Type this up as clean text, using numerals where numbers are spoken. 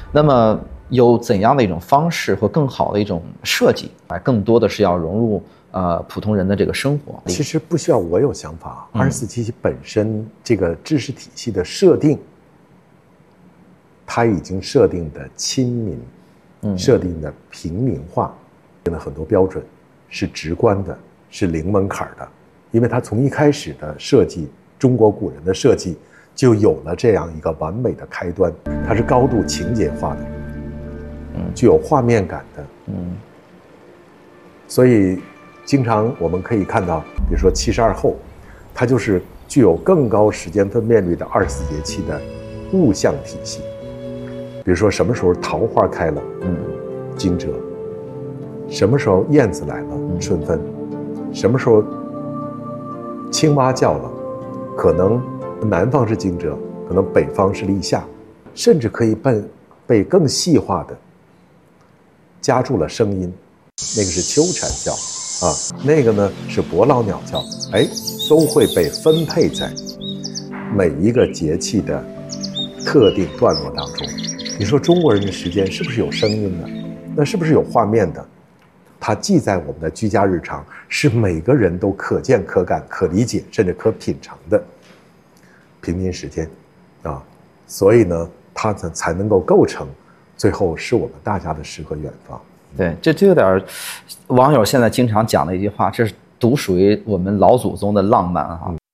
那么有怎样的一种方式或更好的一种设计，更多的是要融入普通人的这个生活。 其实不需要我有想法，2477本身这个知识体系的设定，它已经设定的亲民，设定的平民化，定了很多标准，是直观的，是零门槛的，因为它从一开始的设计，中国古人的设计就有了这样一个完美的开端，它是高度情节化的，具有画面感的，所以经常我们可以看到，比如说72候，它就是具有更高时间分辨率的24节气的物象体系。比如说什么时候桃花开了，惊蛰；什么时候燕子来了，春分；什么时候青蛙叫了，可能南方是惊蛰，可能北方是立夏，甚至可以被更细化的加注了声音，那个是秋蝉叫啊，那个呢是伯劳鸟叫，都会被分配在每一个节气的特定段落当中。你说中国人的时间是不是有声音的？那是不是有画面的？它记在我们的居家日常，是每个人都可见可感可理解甚至可品尝的平民时间啊，所以呢它才能够构成最后是我们大家的诗和远方。 对，这就有点网友现在经常讲的一句话，这是独属于我们老祖宗的浪漫哈。